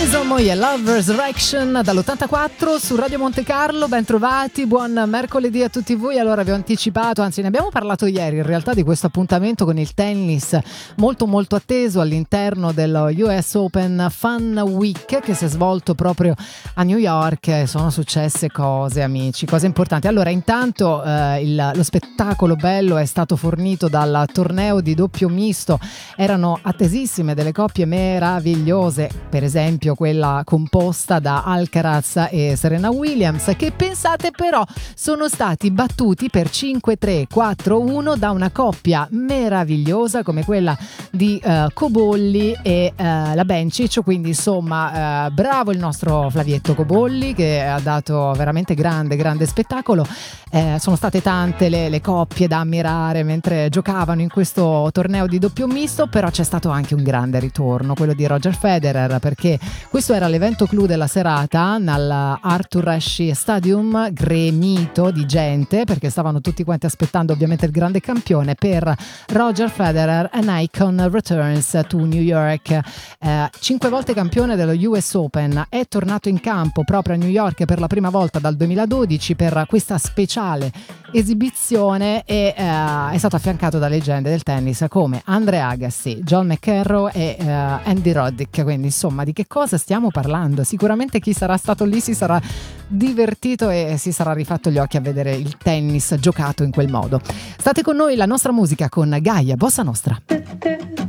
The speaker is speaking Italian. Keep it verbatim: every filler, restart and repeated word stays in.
Jason e Love Resurrection dall'ottantaquattro su Radio Monte Carlo. Ben trovati, buon mercoledì a tutti voi. Allora, vi ho anticipato, anzi ne abbiamo parlato ieri in realtà, di questo appuntamento con il tennis molto molto atteso all'interno dello U S Open Fun Week che si è svolto proprio a New York. Sono successe cose, amici, cose importanti. Allora, intanto eh, il, lo spettacolo bello è stato fornito dal torneo di doppio misto. Erano attesissime delle coppie meravigliose, per esempio quella composta da Alcaraz e Serena Williams, che pensate però sono stati battuti per cinque tre quattro uno da una coppia meravigliosa come quella di uh, Cobolli e uh, la Bencic. Quindi insomma uh, bravo il nostro Flavietto Cobolli, che ha dato veramente grande grande spettacolo. Eh, sono state tante le, le coppie da ammirare mentre giocavano in questo torneo di doppio misto, però c'è stato anche un grande ritorno, quello di Roger Federer, perché questo era l'evento clou della serata nell'Arthur Ashe Stadium, gremito di gente perché stavano tutti quanti aspettando ovviamente il grande campione. Per Roger Federer, an icon returns to New York. Eh, cinque volte campione dello U S Open, è tornato in campo proprio a New York per la prima volta dal duemiladodici per questa speciale esibizione e eh, è stato affiancato da leggende del tennis come Andre Agassi, John McEnroe e eh, Andy Roddick. Quindi insomma, di che cosa stiamo parlando? Sicuramente chi sarà stato lì si sarà divertito e si sarà rifatto gli occhi a vedere il tennis giocato in quel modo. State con noi, la nostra musica con Gaia Bossa Nostra.